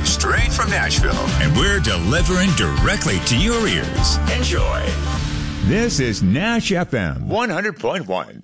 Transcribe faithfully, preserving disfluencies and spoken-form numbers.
F M, straight from Nashville. And we're delivering directly to your ears. Enjoy. This is Nash F M one hundred point one.